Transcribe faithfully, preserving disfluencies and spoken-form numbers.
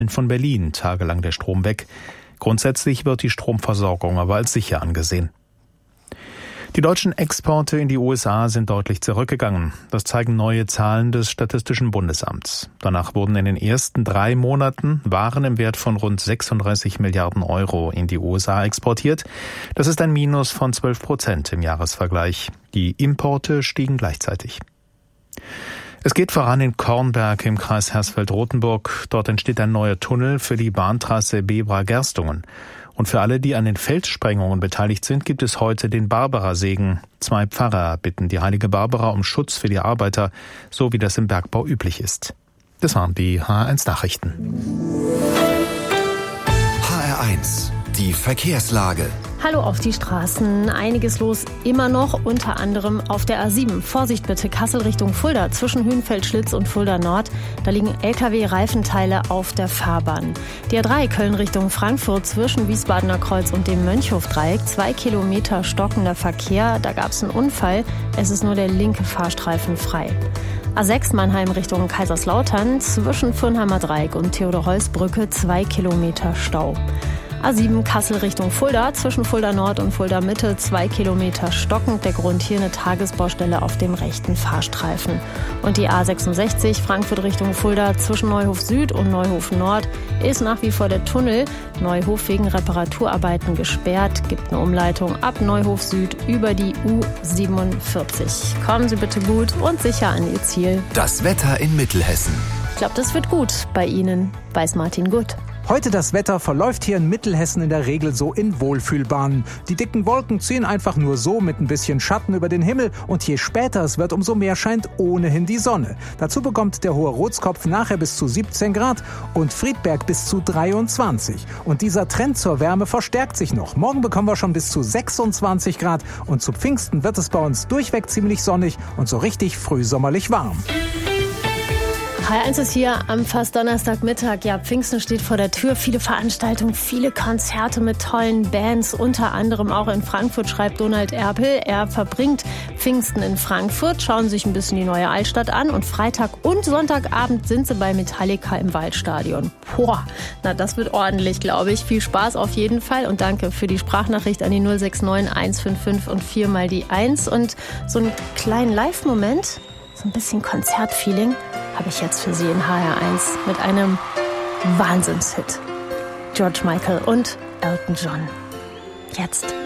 von Berlin tagelang der Strom weg. Grundsätzlich wird die Stromversorgung aber als sicher angesehen. Die deutschen Exporte in die U S A sind deutlich zurückgegangen. Das zeigen neue Zahlen des Statistischen Bundesamts. Danach wurden in den ersten drei Monaten Waren im Wert von rund sechsunddreißig Milliarden Euro in die U S A exportiert. Das ist ein Minus von zwölf Prozent im Jahresvergleich. Die Importe stiegen gleichzeitig. Es geht voran in Kornberg im Kreis Hersfeld-Rotenburg. Dort entsteht ein neuer Tunnel für die Bahntrasse Bebra-Gerstungen. Und für alle, die an den Felssprengungen beteiligt sind, gibt es heute den Barbara-Segen. Zwei Pfarrer bitten die heilige Barbara um Schutz für die Arbeiter, so wie das im Bergbau üblich ist. Das waren die H R eins Nachrichten. H R eins, die Verkehrslage. Hallo auf die Straßen. Einiges los immer noch, unter anderem auf der A sieben. Vorsicht bitte, Kassel Richtung Fulda, zwischen Hünfeld-Schlitz und Fulda Nord. Da liegen L K W-Reifenteile auf der Fahrbahn. Die A drei Köln Richtung Frankfurt, zwischen Wiesbadener Kreuz und dem Mönchhofdreieck. Zwei Kilometer stockender Verkehr, da gab es einen Unfall. Es ist nur der linke Fahrstreifen frei. A sechs Mannheim Richtung Kaiserslautern, zwischen Fürnheimer Dreieck und Theodor-Heuss-Brücke, zwei Kilometer Stau. A sieben Kassel Richtung Fulda, zwischen Fulda Nord und Fulda Mitte, zwei Kilometer stockend. Der Grund hier eine Tagesbaustelle auf dem rechten Fahrstreifen. Und die A sechsundsechzig Frankfurt Richtung Fulda, zwischen Neuhof Süd und Neuhof Nord, ist nach wie vor der Tunnel Neuhof wegen Reparaturarbeiten gesperrt. Gibt eine Umleitung ab Neuhof Süd über die U siebenundvierzig. Kommen Sie bitte gut und sicher an Ihr Ziel. Das Wetter in Mittelhessen. Ich glaube, das wird gut bei Ihnen, weiß Martin Gut. Heute das Wetter verläuft hier in Mittelhessen in der Regel so in Wohlfühlbahnen. Die dicken Wolken ziehen einfach nur so mit ein bisschen Schatten über den Himmel und je später es wird, umso mehr scheint ohnehin die Sonne. Dazu bekommt der hohe Rotskopf nachher bis zu siebzehn Grad und Friedberg bis zu dreiundzwanzig. Und dieser Trend zur Wärme verstärkt sich noch. Morgen bekommen wir schon bis zu sechsundzwanzig Grad und zu Pfingsten wird es bei uns durchweg ziemlich sonnig und so richtig frühsommerlich warm. H R eins ist hier am fast Donnerstagmittag. Ja, Pfingsten steht vor der Tür. Viele Veranstaltungen, viele Konzerte mit tollen Bands. Unter anderem auch in Frankfurt, schreibt Donald Erpel. Er verbringt Pfingsten in Frankfurt, schauen sich ein bisschen die neue Altstadt an. Und Freitag und Sonntagabend sind sie bei Metallica im Waldstadion. Boah, na das wird ordentlich, glaube ich. Viel Spaß auf jeden Fall. Und danke für die Sprachnachricht an die null sechs neun eins fünf fünf und vier mal die eins. Und so einen kleinen Live-Moment, so ein bisschen Konzertfeeling, habe ich jetzt für Sie in H R eins mit einem Wahnsinnshit. George Michael und Elton John. Jetzt.